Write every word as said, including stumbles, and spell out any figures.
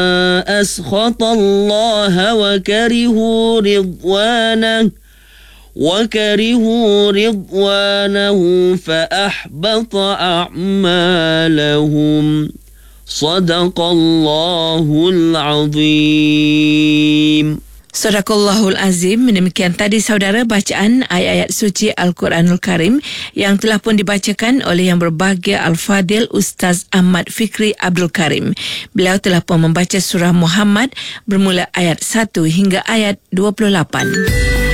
أسخط الله وكرهوا رضوانه وكرهوا رضوانه فأحبط أعمالهم صدق الله العظيم. Sadaqallahul Azim. Demikian tadi saudara bacaan ayat-ayat suci Al-Quranul Karim yang telah pun dibacakan oleh yang berbahagia Al-Fadil Ustaz Ahmad Fikri Abdul Karim. Beliau telah pun membaca surah Muhammad bermula ayat satu hingga ayat dua puluh lapan.